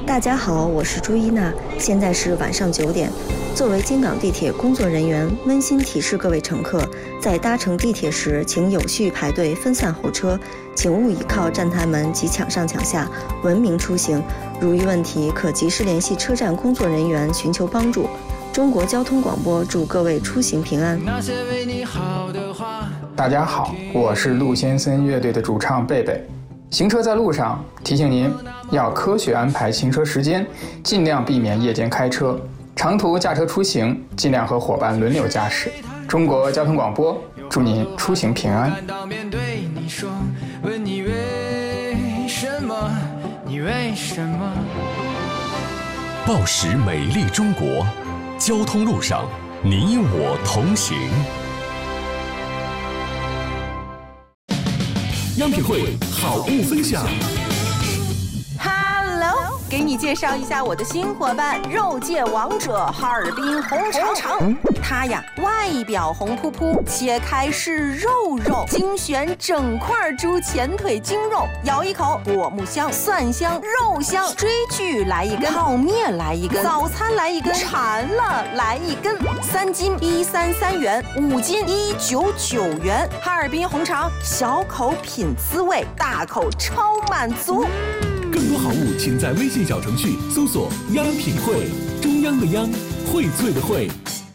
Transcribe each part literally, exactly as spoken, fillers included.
大家好，我是朱一娜，现在是晚上九点。作为京港地铁工作人员，温馨提示各位乘客，在搭乘地铁时，请有序排队，分散候车，请勿倚靠站台门及抢上抢下，文明出行。如遇问题，可及时联系车站工作人员寻求帮助。中国交通广播祝各位出行平安。 大家好，我是陆先生乐队的主唱贝贝。行车在路上，提醒您要科学安排行车时间，尽量避免夜间开车。长途驾车出行，尽量和伙伴轮流驾驶。中国交通广播祝您出行平安。问你为什么？你为什么？ 报时美丽中国，交通路上你我同行。央品汇好物分享。 Hello， 给你介绍一下我的新伙伴——肉界王者哈尔滨红肠。它呀，外表红扑扑，切开是肉肉，精选整块猪前腿精肉，咬一口，果木香、蒜香、肉香。追剧来一根，泡面来一根，早餐来一根，馋了来一根。三斤一三三元，五斤一九九元。哈尔滨红肠，小口品滋味，大口超满足。 更多好物，请在微信小程序搜索“央品汇”，中央的央，荟萃的荟。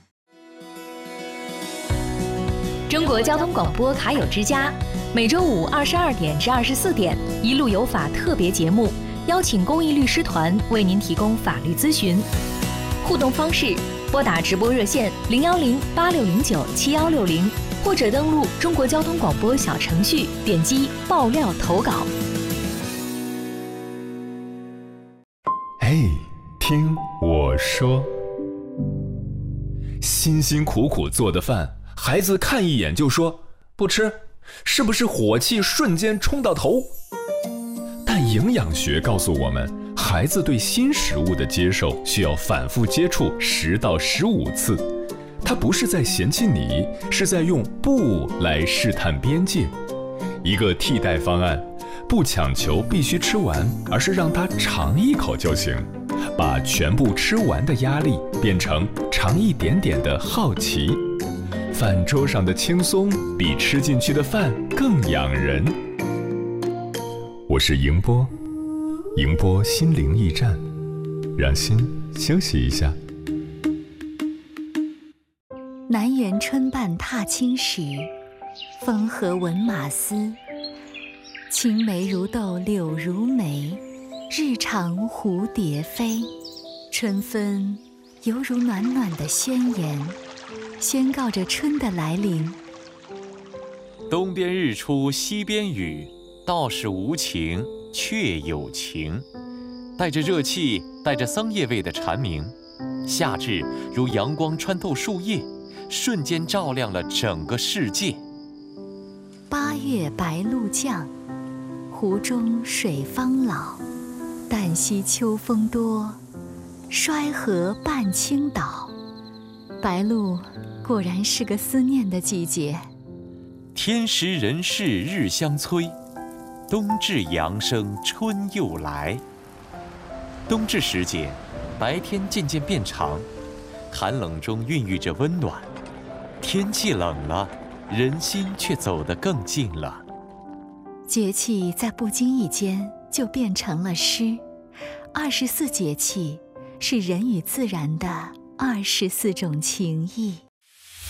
中国交通广播卡友之家，每周五二十二点至二十四点，一路有法特别节目，邀请公益律师团为您提供法律咨询。互动方式：拨打直播热线零幺零八六零九七幺六零，或者登录中国交通广播小程序，点击爆料投稿。 嘿，听我说，辛辛苦苦做的饭，孩子看一眼就说不吃，是不是火气瞬间冲到头？但营养学告诉我们，孩子对新食物的接受需要反复接触十到十五次，他不是在嫌弃你，是在用不来试探边界。一个替代方案，不强求必须吃完，而是让他尝一口就行，把全部吃完的压力变成尝一点点的好奇。饭桌上的轻松比吃进去的饭更养人。我是迎波，迎波心灵驿站，让心休息一下。 南园春半踏青时，风和闻马嘶。青梅如豆柳如眉，日长蝴蝶飞。春分犹如暖暖的宣言，宣告着春的来临。 东边日出西边雨，道是无晴却有情。带着热气，带着桑叶味的蝉鸣，夏至如阳光穿透树叶，瞬间照亮了整个世界。 八月白露降，湖中水方老。旦夕秋风多，衰河半倾倒。白露果然是个思念的季节。 天时人事日相催，冬至阳生春又来。冬至时节，白天渐渐变长，寒冷中孕育着温暖。天气冷了，人心却走得更近了。 节气在不经意间就变成了诗。二十四节气是人与自然的二十四种情谊。